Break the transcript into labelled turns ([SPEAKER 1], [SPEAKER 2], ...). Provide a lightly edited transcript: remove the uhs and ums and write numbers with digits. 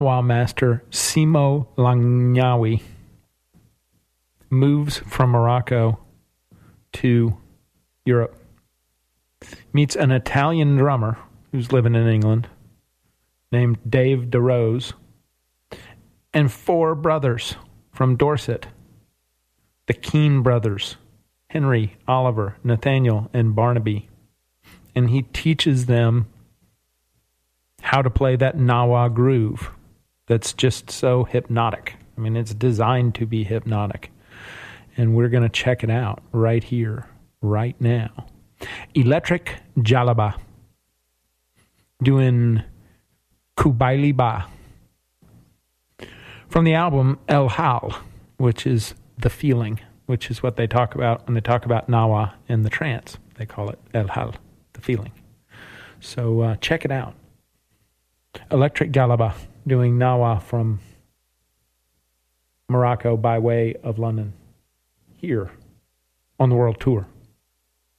[SPEAKER 1] Nawa master Simo Langnawi moves from Morocco to Europe. Meets an Italian drummer who's living in England named Dave DeRose, and 4 brothers from Dorset, the Keane brothers, Henry, Oliver, Nathaniel, and Barnaby. And he teaches them how to play that Nawa groove that's just so hypnotic. I mean, it's designed to be hypnotic. And we're going to check it out right here, right now. Electric Jalaba doing Kubaili Ba from the album El Hal, which is the feeling, which is what they talk about when they talk about Nawa and the trance. They call it El Hal, the feeling. So check it out. Electric Jalaba doing Nawa from Morocco by way of London here on the world tour.